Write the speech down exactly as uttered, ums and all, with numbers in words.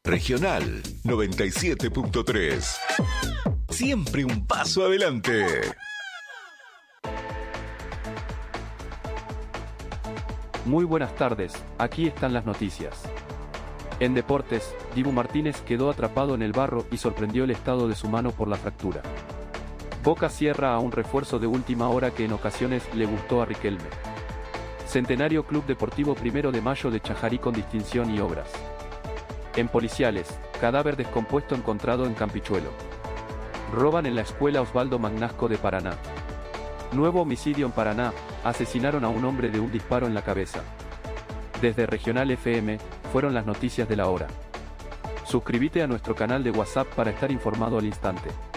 Regional noventa y siete punto tres. Siempre un paso adelante. Muy buenas tardes, aquí están las noticias. En deportes, Dibu Martínez quedó atrapado en el barro y sorprendió el estado de su mano por la fractura. Boca cierra a un refuerzo de última hora que en ocasiones le gustó a Riquelme. Centenario Club Deportivo Primero de Mayo de Chajarí con distinción y obras. En policiales, cadáver descompuesto encontrado en Campichuelo. Roban en la escuela Osvaldo Magnasco de Paraná. Nuevo homicidio en Paraná, asesinaron a un hombre de un disparo en la cabeza. Desde Regional F M, fueron las noticias de la hora. Suscríbete a nuestro canal de WhatsApp para estar informado al instante.